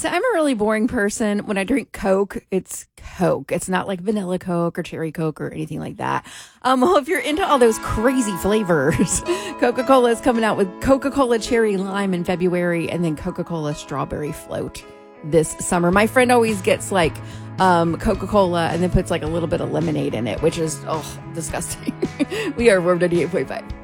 So I'm a really boring person. When I drink Coke, it's Coke. It's not like vanilla Coke or cherry Coke or anything like that. Well, if you're into all those crazy flavors, Coca-Cola is coming out with Coca-Cola Cherry Lime in February and then Coca-Cola Strawberry Float this summer. My friend always gets like Coca-Cola and then puts like a little bit of lemonade in it, which is, disgusting. We are Warm 98.5.